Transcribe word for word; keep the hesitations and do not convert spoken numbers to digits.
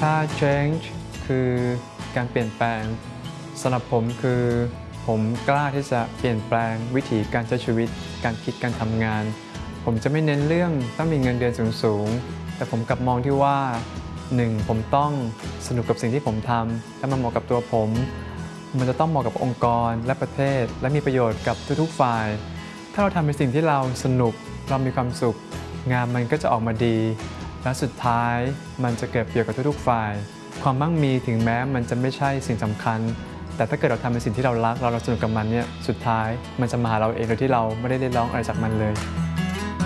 ถ้า change คือการเปลี่ยนแปลงสำหรับผมคือผมกล้าที่จะเปลี่ยนแปลงวิถีการใช้ชีวิตการคิดการทำงานผมจะไม่เน้นเรื่องต้องมีเงินเดือนสูงๆแต่ผมกลับมองที่ว่า หนึ่ง ผมต้องสนุกกับสิ่งที่ผมทำและมันเหมาะกับตัวผมมันจะต้องเหมาะกับองค์กรและประเทศและมีประโยชน์กับทุกๆฝ่ายถ้าเราทำในสิ่งที่เราสนุกเรามีความสุขงานมันก็จะออกมาดีและสุดท้ายมันจะเกิดประโยชน์กับทุกๆฝ่ายความมั่งมีถึงแม้มันจะไม่ใช่สิ่งสำคัญแต่ถ้าเกิดเราทำในสิ่งที่เรารักเราเราสนุกกับมันเนี่ยสุดท้ายมันจะมาหาเราเองโดยที่เราไม่ได้เรียกร้องอะไรจากมันเลย